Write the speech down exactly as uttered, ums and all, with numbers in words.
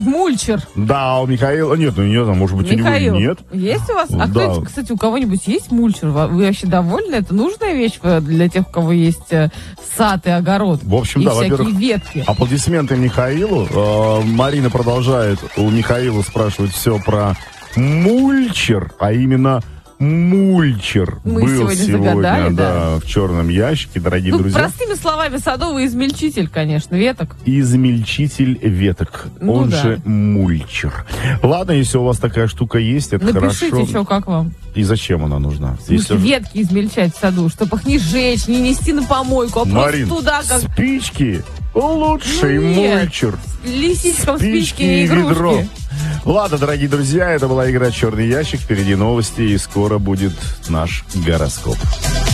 Мульчер. Да, у Михаила... Нет, ну нет, может быть, Михаил, у него нет. Есть у вас? А Да. кто, кстати, у кого-нибудь есть мульчер? Вы вообще довольны? Это нужная вещь для тех, у кого есть сад и огород? В общем, и да, всякие во-первых, ветки. Аплодисменты Михаилу. Э, Марина продолжает у Михаила спрашивать все про мульчер, а именно мульчер Мы был сегодня сегодня, загадали, да, да. в черном ящике, дорогие Ну, друзья. простыми словами, садовый измельчитель, конечно, веток. Измельчитель веток, Ну он да. же мульчер. Ладно, если у вас такая штука есть, это Напишите хорошо. еще, как вам. И зачем она нужна? В смысле, Если- ветки измельчать в саду, чтобы их не сжечь, не нести на помойку, а Марин, просто туда, как спички, лучший Ну нет. мульчер. лисичкам Спички спички и и игрушки. ведро. Ладно, дорогие друзья, это была игра «Черный ящик». Впереди новости, и скоро будет наш гороскоп.